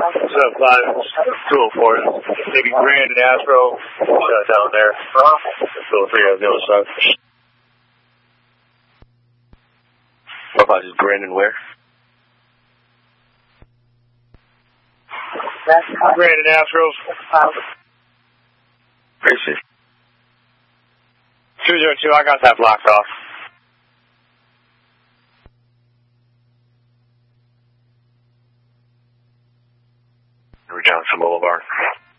What's up, 204? Taking Grand and Astro down there. 203 on the other side. What about just Grand and where? Grand and Astros. Crazy. 202, I got that blocked off. We're down to Boulevard.